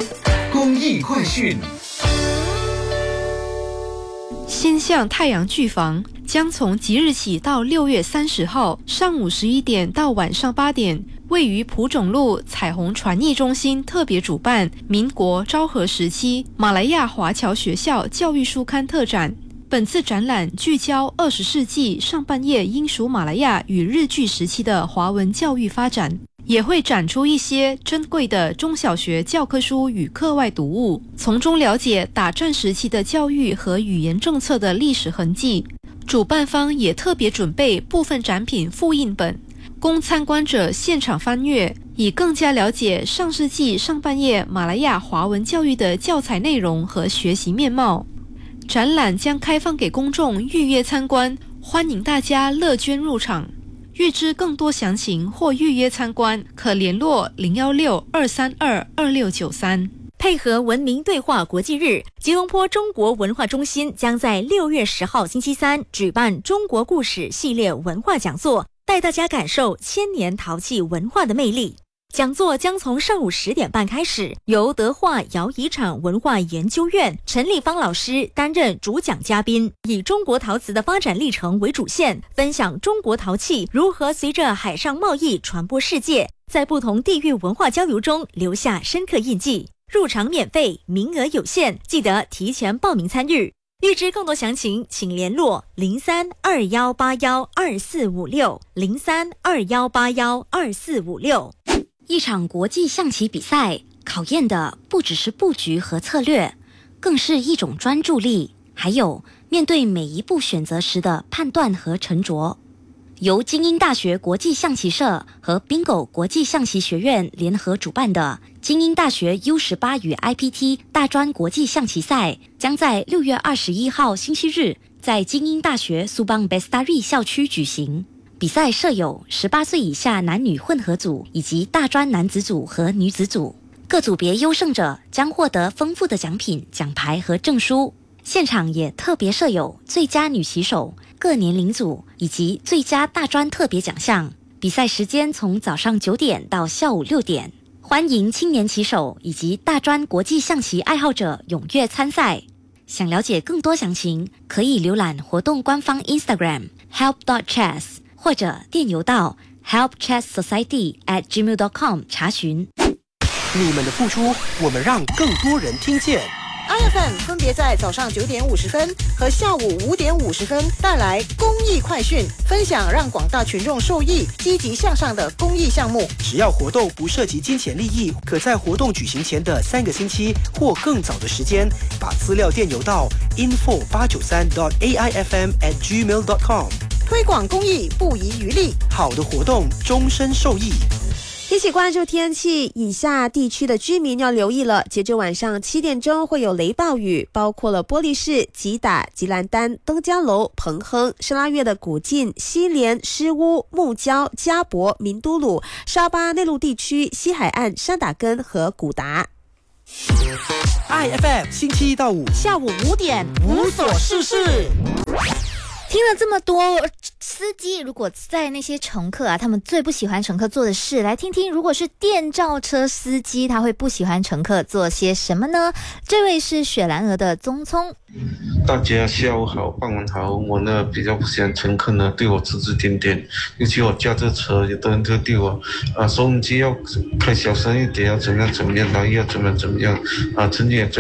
公益快讯。 新向太阳剧房将从即日起到6月30号上午11点到晚上8点，位于蒲种路彩虹传艺中心特别主办民国昭和时期马来亚华侨学校教育书刊特展。本次展览聚焦20世纪上半叶英属马来亚与日据时期的华文教育发展，也会展出一些珍贵的中小学教科书与课外读物，从中了解打战时期的教育和语言政策的历史痕迹。主办方也特别准备部分展品复印本，供参观者现场翻阅，以更加了解上世纪上半叶马来亚华文教育的教材内容和学习面貌。展览将开放给公众预约参观，欢迎大家乐捐入场。预知更多详情或预约参观，可联络016-232-2693。 配合文明对话国际日，吉隆坡中国文化中心将在6月10号星期三举办中国故事系列文化讲座，带大家感受千年陶器文化的魅力。讲座将从上午10点半开始，由德化窑遗产文化研究院陈立芳老师担任主讲嘉宾，以中国陶瓷的发展历程为主线，分享中国陶器如何随着海上贸易传播世界，在不同地域文化交流中留下深刻印记。入场免费，名额有限，记得提前报名参与。预知更多详情，请联络0321812456，0321812456。 一场国际象棋比赛考验的不只是布局和策略，更是一种专注力，还有面对每一步选择时的判断和沉着。由精英大学国际象棋社和 Bingo 国际象棋学院联合主办的精英大学 U18 与 IPT 大专国际象棋赛，将在6月21号星期日在精英大学苏邦 Bestari 校区举行。比赛设有18岁以下男女混合组以及大专男子组和女子组，各组别优胜者将获得丰富的奖品、奖牌和证书。现场也特别设有最佳女棋手、各年龄组以及最佳大专特别奖项。比赛时间从早上9点到下午6点，欢迎青年棋手以及大专国际象棋爱好者踊跃参赛。想了解更多详情，可以浏览活动官方 Instagram help.chess 或者电邮到 helpchesssociety@gmail.com 查询。 你们的付出，我们让更多人听见。 IFM 分别在早上9点50分和下午5点50分带来公益快讯，分享让广大群众受益、积极向上的公益项目。 只要活动不涉及金钱利益，可在活动举行前的3个星期或更早的时间，把资料电邮到 info893.aifm@gmail.com。 推广公益不遗余力， 好的活动终身受益。 一起关注天气，以下地区的居民要留意了。截至晚上7点钟会有雷暴雨，包括了玻璃市、吉打、吉兰丹、登嘉楼、彭亨、沙拉越的古晋、西莲、狮乌、木礁、加博、明都鲁、沙巴内陆地区、西海岸、山打根和古达。 IFM 星期一到五下午5点无所事事。 听了这么多，司机如果在那些乘客啊，他们最不喜欢乘客做的事，来听听如果是电召车司机，他会不喜欢乘客做些什么呢？这位是雪兰莪的宗聪。 大家下午好，傍晚好。我呢比较不喜欢乘客呢对我指指点点，尤其我驾着车，有的人就对我收音机要开小声一点，要怎么样，然后要怎么样曾经也